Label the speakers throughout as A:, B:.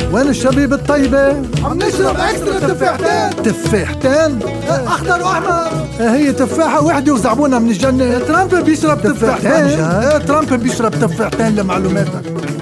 A: وين الشبيب الطيبة؟
B: عم نشرب اكسترا تفاحتين.
A: تفاحتين؟
B: اخضر واحمر.
A: هي تفاحة وحدة وزعبونها من الجنة.
B: ترامب بيشرب تفاحتين.
A: ترامب بيشرب تفاحتين لمعلوماتك.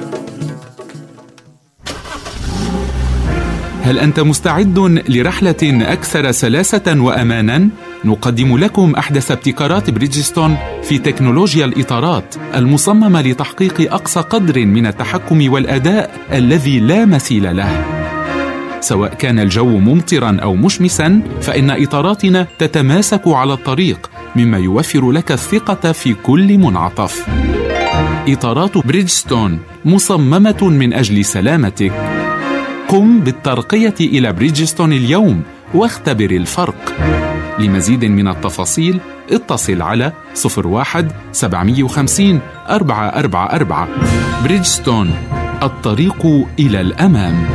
C: هل أنت مستعد لرحلة أكثر سلاسة وأماناً؟ نقدم لكم أحدث ابتكارات بريدجستون في تكنولوجيا الإطارات المصممة لتحقيق أقصى قدر من التحكم والأداء الذي لا مثيل له. سواء كان الجو ممطراً أو مشمساً، فإن إطاراتنا تتماسك على الطريق، مما يوفر لك الثقة في كل منعطف. إطارات بريدجستون مصممة من أجل سلامتك. قم بالترقية إلى بريدجستون اليوم واختبر الفرق. لمزيد من التفاصيل اتصل على 01-750-444. بريدجستون، الطريق إلى الأمام.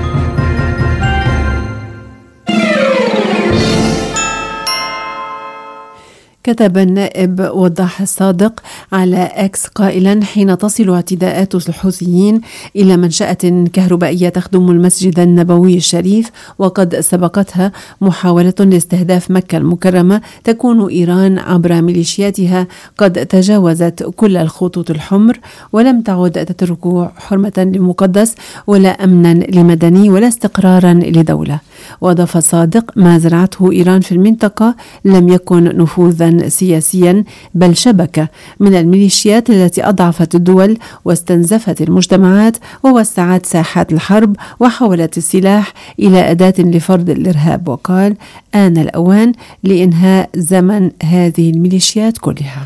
D: كتب النائب وضاح الصادق على إكس قائلا: حين تصل اعتداءات الحوثيين إلى منشأة كهربائية تخدم المسجد النبوي الشريف وقد سبقتها محاولة لاستهداف مكة المكرمة، تكون إيران عبر ميليشياتها قد تجاوزت كل الخطوط الحمر ولم تعد تترك حرمة لمقدس ولا أمنا لمدني ولا استقرارا لدولة. وأضاف الصادق: ما زرعته إيران في المنطقة لم يكن نفوذا سياسيا بل شبكة من الميليشيات التي أضعفت الدول واستنزفت المجتمعات ووسعت ساحات الحرب وحولت السلاح إلى أداة لفرض الإرهاب. وقال: آن الأوان لإنهاء زمن هذه الميليشيات كلها.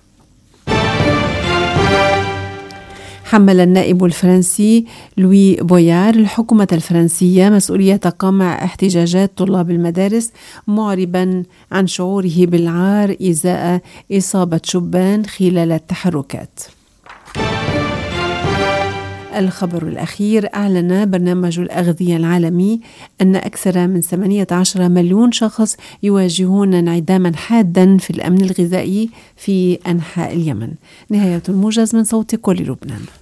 D: حمل النائب الفرنسي لوي بويار الحكومة الفرنسية مسؤولية قمع احتجاجات طلاب المدارس، معربا عن شعوره بالعار إزاء إصابة شبان خلال التحركات. الخبر الأخير: أعلن برنامج الأغذية العالمي أن أكثر من 18 مليون شخص يواجهون انعداما حادا في الأمن الغذائي في أنحاء اليمن. نهاية الموجز من صوت كل لبنان.